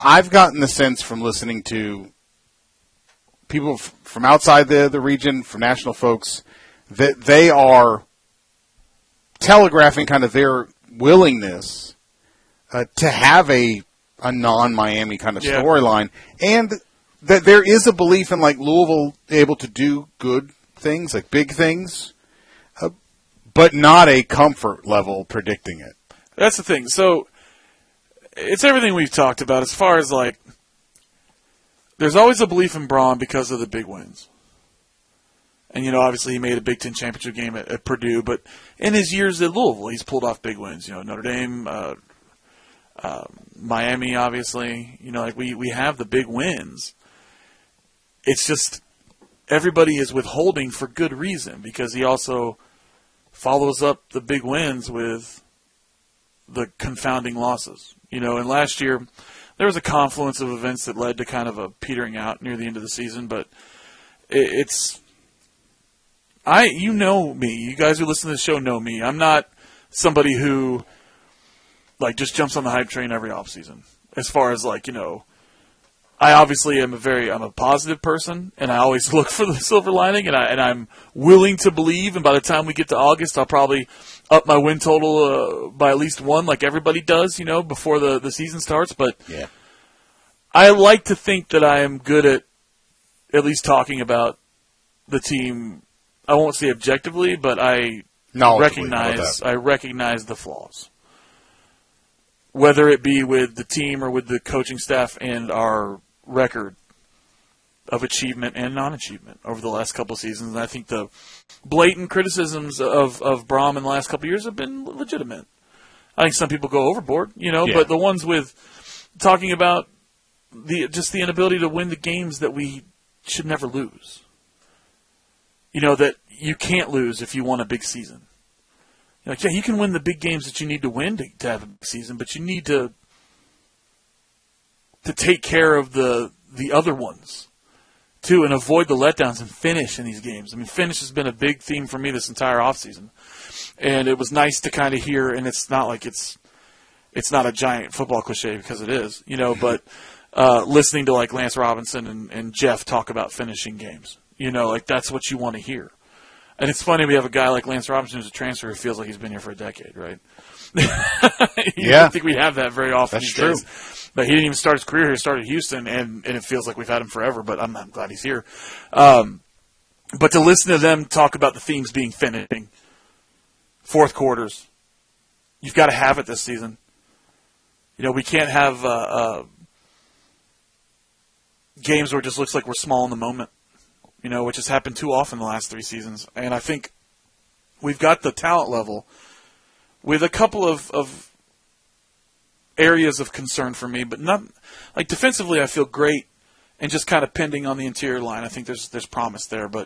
I've gotten the sense from listening to people from outside the region, from national folks, that they are telegraphing kind of their willingness to have a non-Miami kind of storyline, and that there is a belief in like Louisville able to do good things, like big things, but not a comfort level predicting it. That's the thing. So it's everything we've talked about as far as like there's always a belief in Braun because of the big wins. And, obviously he made a Big Ten championship game at Purdue, but in his years at Louisville, he's pulled off big wins. Notre Dame, Miami, obviously. Like we have the big wins. It's just everybody is withholding for good reason because he also follows up the big wins with the confounding losses. And last year there was a confluence of events that led to kind of a petering out near the end of the season, but you know me. You guys who listen to the show know me. I'm not somebody who like just jumps on the hype train every offseason. As far as like, I obviously am I'm a positive person, and I always look for the silver lining, and I'm willing to believe. And by the time we get to August, I'll probably up my win total by at least one, like everybody does, before the season starts. But yeah. I like to think that I am good at least talking about the team. I won't say objectively, but I recognize the flaws. Whether it be with the team or with the coaching staff and our record of achievement and non-achievement over the last couple of seasons. And I think the blatant criticisms of Braum in the last couple of years have been legitimate. I think some people go overboard, but the ones with talking about the inability to win the games that we should never lose. That you can't lose if you want a big season. Like, you can win the big games that you need to win to have a big season, but you need to take care of the other ones, too, and avoid the letdowns and finish in these games. I mean, finish has been a big theme for me this entire offseason. And it was nice to kind of hear, and it's not like it's not a giant football cliche because it is, but listening to, like, Lance Robinson and Jeff talk about finishing games. Like that's what you want to hear. And it's funny we have a guy like Lance Robinson who's a transfer who feels like he's been here for a decade, right? You don't think we have that very often. That's true. But he didn't even start his career here. He started at Houston, and it feels like we've had him forever, but I'm glad he's here. But to listen to them talk about the themes being finishing, fourth quarters, you've got to have it this season. We can't have games where it just looks like we're small in the moment. Which has happened too often the last 3 seasons. And I think we've got the talent level with a couple of areas of concern for me, but not like defensively I feel great and just kind of pending on the interior line. I think there's promise there, but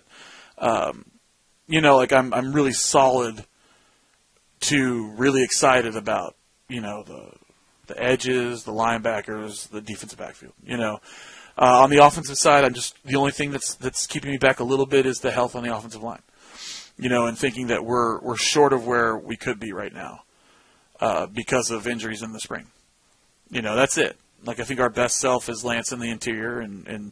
like I'm really solid to really excited about, the edges, the linebackers, the defensive backfield, on the offensive side, the only thing that's keeping me back a little bit is the health on the offensive line. And thinking that we're short of where we could be right now because of injuries in the spring. That's it. Like I think our best self is Lance in the interior and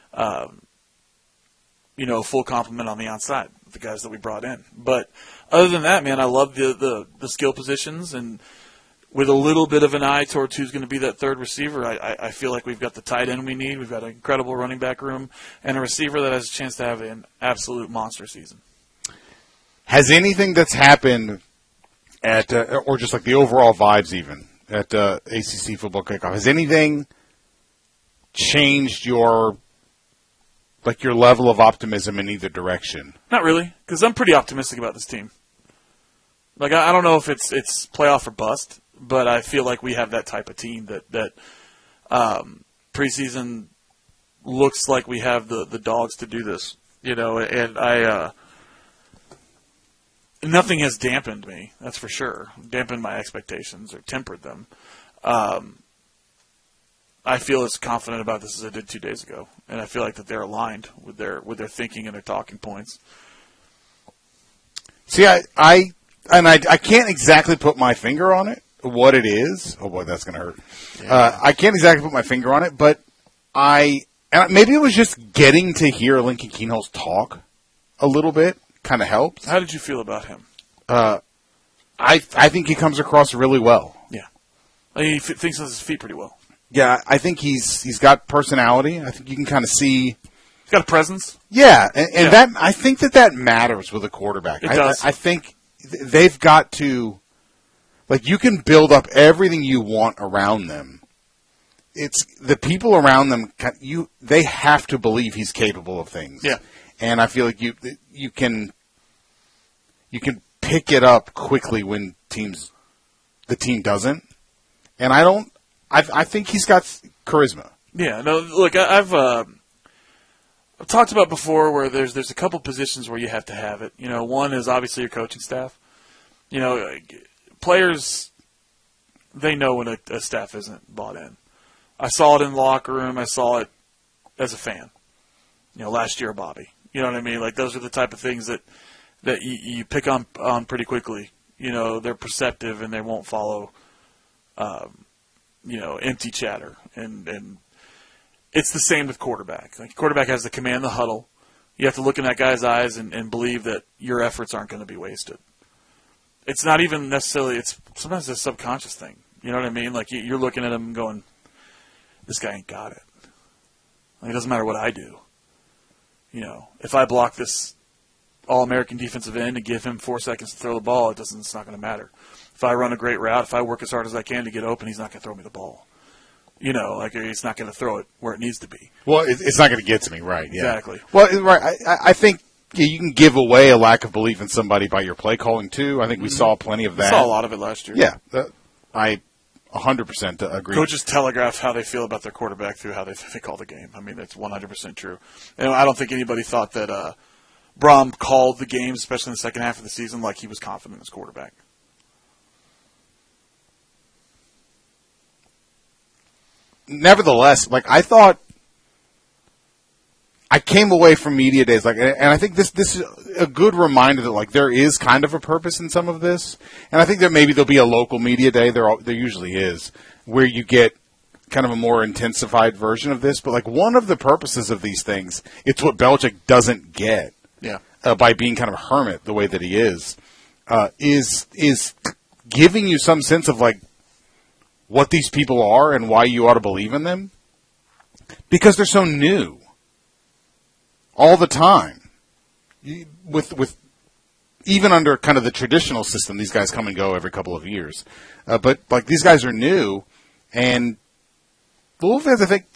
full complement on the outside, the guys that we brought in. But other than that, man, I love the skill positions and. With a little bit of an eye towards who's going to be that third receiver, I feel like we've got the tight end we need. We've got an incredible running back room and a receiver that has a chance to have an absolute monster season. Has anything that's happened at, or just like the overall vibes even, at ACC football kickoff, has anything changed your level of optimism in either direction? Not really, because I'm pretty optimistic about this team. Like, I don't know if it's playoff or bust. But I feel like we have that type of team that preseason looks like we have the dogs to do this, and nothing has dampened me, that's for sure, dampened my expectations or tempered them. I feel as confident about this as I did 2 days ago, and I feel like that they're aligned with their thinking and their talking points. See, I can't exactly put my finger on it. what it is. Oh boy, that's going to hurt. Yeah. I can't exactly put my finger on it, but maybe it was just getting to hear Lincoln Kienholz talk a little bit kind of helped. How did you feel about him? I think he comes across really well. Yeah, I mean, he thinks on his feet pretty well. Yeah, I think he's got personality. I think you can kind of see. He's got a presence. Yeah, and that I think that matters with a quarterback. It does. I think they've got to, like, you can build up everything you want around them. It's the people around them. They have to believe he's capable of things. Yeah, and I feel like you can pick it up quickly when the team doesn't. And I think he's got charisma. Yeah. No, look, I've talked about before where there's a couple positions where you have to have it. One is obviously your coaching staff. Players, they know when a staff isn't bought in. I saw it in the locker room. I saw it as a fan. Last year, Bobby. You know what I mean? Like, those are the type of things that you pick on pretty quickly. They're perceptive and they won't follow, empty chatter. And it's the same with quarterback. Like, quarterback has to command the huddle. You have to look in that guy's eyes and believe that your efforts aren't going to be wasted. It's not even necessarily, sometimes it's a subconscious thing. You know what I mean? Like, you're looking at him and going, this guy ain't got it. Like, it doesn't matter what I do. If I block this All-American defensive end and give him 4 seconds to throw the ball, it's not going to matter. If I run a great route, if I work as hard as I can to get open, he's not going to throw me the ball. He's not going to throw it where it needs to be. Well, it's not going to get to me, right? Yeah. Exactly. Well, right. I think you can give away a lack of belief in somebody by your play calling, too. I think we saw plenty of that. We saw a lot of it last year. Yeah. I 100% agree. Coaches telegraph how they feel about their quarterback through how they call the game. I mean, that's 100% true. And I don't think anybody thought that Brom called the games, especially in the second half of the season, like he was confident in his quarterback. Nevertheless, I thought I came away from media days and I think this is a good reminder that there is kind of a purpose in some of this, and I think that maybe there'll be a local media day. There usually is, where you get kind of a more intensified version of this. But one of the purposes of these things, it's what Belichick doesn't get. Yeah. By being kind of a hermit the way that he is giving you some sense of what these people are and why you ought to believe in them, because they're so new all the time. With even under kind of the traditional system, these guys come and go every couple of years. But these guys are new, and Louisville fans, I think,